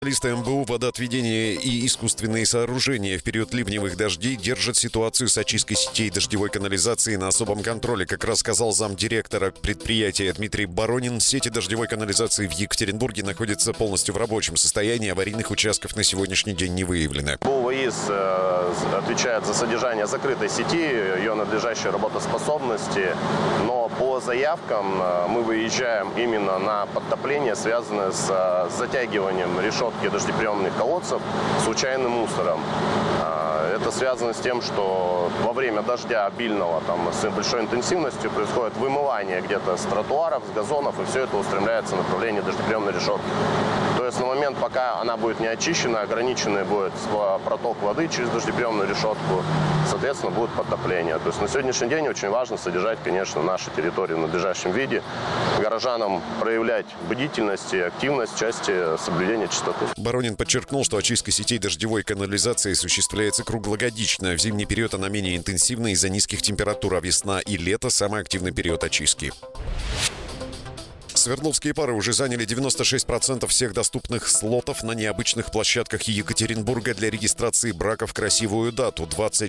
Специалисты МБУ водоотведения и искусственные сооружения в период ливневых дождей держат ситуацию с очисткой сетей дождевой канализации на особом контроле. Как рассказал замдиректора предприятия Дмитрий Боронин, сети дождевой канализации в Екатеринбурге находятся полностью в рабочем состоянии. Аварийных участков на сегодняшний день не выявлено. ВИИС отвечает за содержание закрытой сети, ее надлежащей работоспособности, но по заявкам мы выезжаем именно на подтопление, связанное с затягиванием решетки дождеприемных колодцев случайным мусором. Это связано с тем, что во время дождя обильного, с большой интенсивностью происходит вымывание где-то с тротуаров, с газонов, и все это устремляется в направлении дождеприемной решетки. То есть на момент, пока она будет не очищена, ограниченный будет проток воды через дождеприемную решетку, соответственно, будет подтопление. То есть на сегодняшний день очень важно содержать, конечно, наши территории в надлежащем виде, горожанам проявлять бдительность и активность в части соблюдения чистоты. Боронин подчеркнул, что очистка сетей дождевой канализации осуществляется круглогодично. В зимний период она менее интенсивна из-за низких температур, а весна и лето – самый активный период очистки. Свердловские пары уже заняли 96% всех доступных слотов на необычных площадках Екатеринбурга для регистрации брака в красивую дату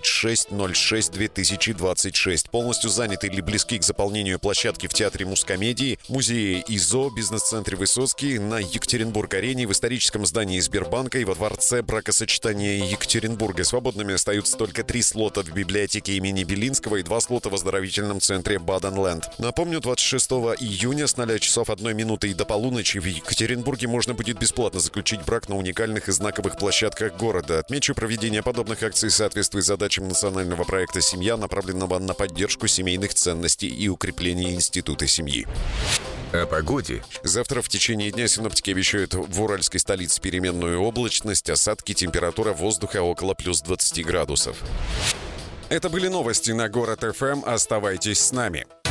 26.06.2026. Полностью заняты или близки к заполнению площадки в Театре Мускомедии, Музее ИЗО, бизнес-центре Высоцкий, на Екатеринбург-арене, в историческом здании Сбербанка и во дворце бракосочетания Екатеринбурга. Свободными остаются только 3 слота в библиотеке имени Белинского и 2 слота в оздоровительном центре Баденленд. Напомню, 26 июня с 0 часов 1 минуты и до полуночи в Екатеринбурге можно будет бесплатно заключить брак на уникальных и знаковых площадках города. Отмечу, проведение подобных акций соответствует задачам национального проекта «Семья», направленного на поддержку семейных ценностей и укрепление института семьи. О погоде. Завтра в течение дня синоптики обещают в уральской столице переменную облачность, осадки, температура воздуха около плюс 20 градусов. Это были новости на Город ФМ. Оставайтесь с нами.